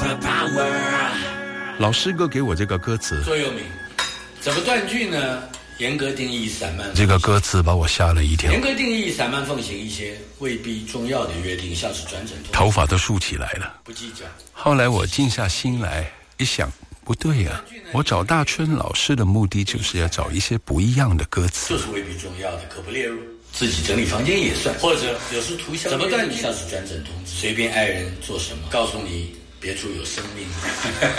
老师哥给我这个歌词座右铭，怎么断句呢？严格定义散漫， 这个歌词把我吓了一跳。 严格定义散漫奉行一些未必重要的约定，像是转诊头发都竖起来了， 不计较。 后来我静下心来一想，不对呀，我找大春老师的目的就是要找一些不一样的歌词， 就是未必重要的可不列入。自己整理房间也算，或者有时涂消。怎么断句像是转诊通知，随便爱人做什么，告诉你别处有生命。